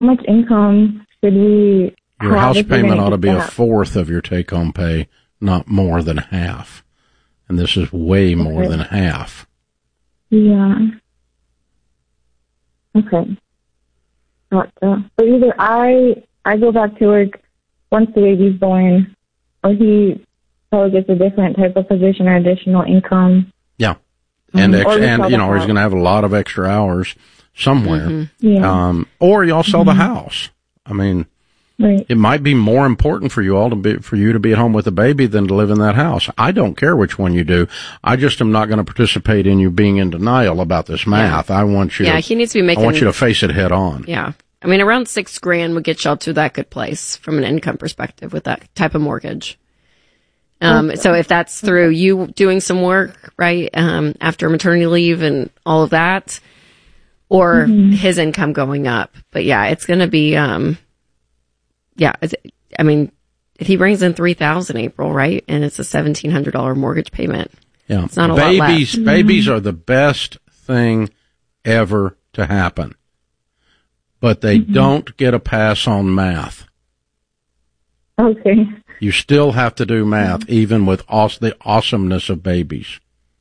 much income should we Your have house if we're payment gonna ought to get be a that? fourth of your take-home pay, not more than half. And this is way more than half. Yeah. Okay. Gotcha. So either I go back to work once the baby's born, or he probably gets a different type of position or additional income. Yeah. And, Or we and sell you the know, he's house. going to have a lot of extra hours somewhere. Yeah. Or y'all sell the house. I mean, Right. it might be more important for you all for you to be at home with the baby than to live in that house. I don't care which one you do. I just am not going to participate in you being in denial about this math. I want you. He needs to be making. I want you to face it head on. Yeah. I mean, around $6,000 would get y'all to that good place from an income perspective with that type of mortgage. So if that's through you doing some work, right, after maternity leave and all of that, or his income going up. But yeah, it's going to be, I mean, if he brings in $3,000 April, right, and it's a $1,700 mortgage payment. Yeah. It's not a lot less. Babies are the best thing ever to happen. But they don't get a pass on math. Okay. You still have to do math, even with the awesomeness of babies.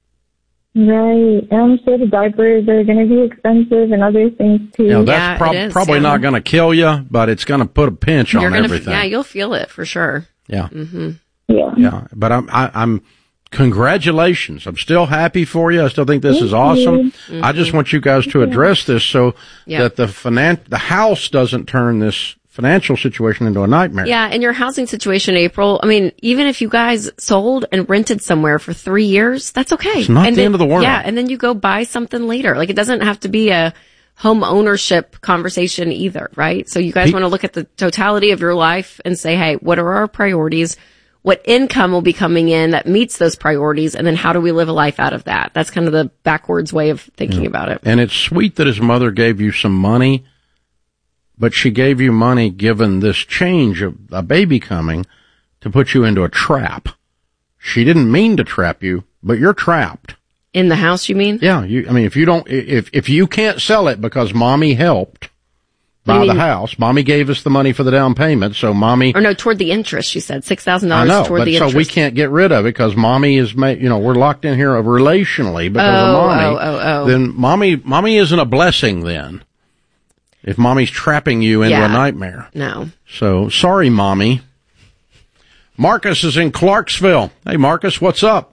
Right. And I'm sure the diapers are going to be expensive and other things, too. Yeah, that's probably not going to kill you, but it's going to put a pinch on everything. Yeah, you'll feel it for sure. Yeah. Mm-hmm. Yeah. But I'm congratulations. I'm still happy for you. I still think this is awesome. Mm-hmm. I just want you guys to address this so that the house doesn't turn this financial situation into a nightmare. Yeah, and your housing situation, April, I mean, even if you guys sold and rented somewhere for 3 years, that's okay. It's not the end of the world. Yeah, and then you go buy something later. Like, it doesn't have to be a home ownership conversation either, right? So you guys want to look at the totality of your life and say, hey, what are our priorities? What income will be coming in that meets those priorities? And then how do we live a life out of that? That's kind of the backwards way of thinking about it. And it's sweet that his mother gave you some money, but she gave you money given this change of a baby coming to put you into a trap. She didn't mean to trap you, but you're trapped. In the house, you mean? Yeah. If you can't sell it because mommy helped buy the house, mommy gave us the money for the down payment, so mommy. Or no, toward the interest, she said. $6,000 I know, toward the interest. So we can't get rid of it because mommy is, we're locked in here relationally because of mommy. Then mommy isn't a blessing then. If mommy's trapping you into a nightmare. No. So, sorry, mommy. Marcus is in Clarksville. Hey, Marcus, what's up?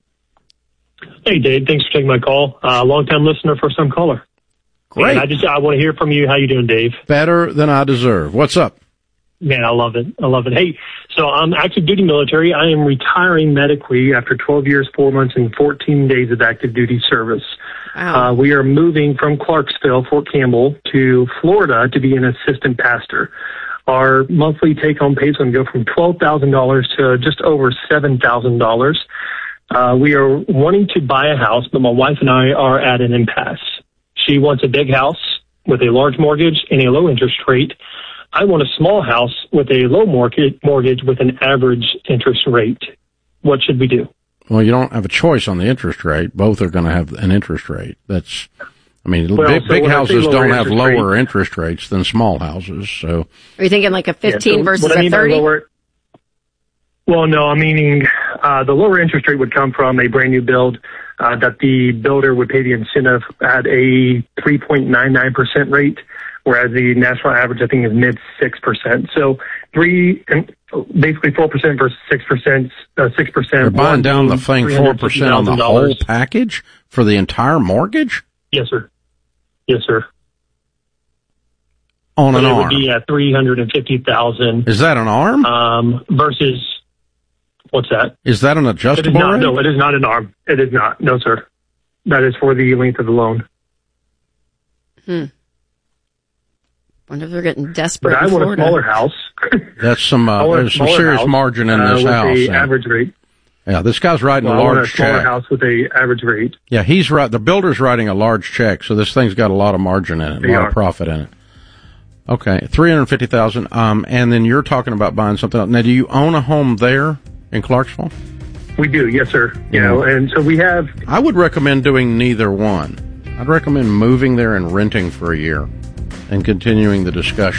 Hey, Dave. Thanks for taking my call. Long-time listener, first-time caller. Great. And I want to hear from you. How you doing, Dave? Better than I deserve. What's up? Man, I love it. Hey, so I'm active duty military. I am retiring medically after 12 years, 4 months, and 14 days of active duty service. Wow. We are moving from Clarksville, Fort Campbell, to Florida to be an assistant pastor. Our monthly take-home pay is going to go from $12,000 to just over $7,000. We are wanting to buy a house, but my wife and I are at an impasse. She wants a big house with a large mortgage and a low interest rate. I want a small house with a low mortgage with an average interest rate. What should we do? Well, you don't have a choice on the interest rate. Both are going to have an interest rate. Big houses don't have lower interest rates than small houses. So, are you thinking like a 15 versus a 30? Well, no, I'm meaning the lower interest rate would come from a brand new build that the builder would pay the incentive at a 3.99% rate, whereas the national average, I think, is mid 6%. So basically 4% versus 6%. 6%. You're buying down the thing 4% on the whole package for the entire mortgage? Yes, sir. Yes, sir. On an arm. It would be at $350,000. Is that an arm? Versus. What's that? Is that an adjustable rate? No, it is not an arm. It is not. No, sir. That is for the length of the loan. Wonder if they're getting desperate. But I want a smaller house. That's there's some serious margin in this house. With a average rate. Yeah, this guy's writing a large check. I want a smaller house with a average rate. Yeah, he's right. The builder's writing a large check, so this thing's got a lot of margin in it, a lot of profit in it. Okay, $350,000. And then you're talking about buying something else. Now, do you own a home there in Clarksville? We do, yes, sir. And so we have. I would recommend doing neither one. I'd recommend moving there and renting for a year. and continuing the discussion.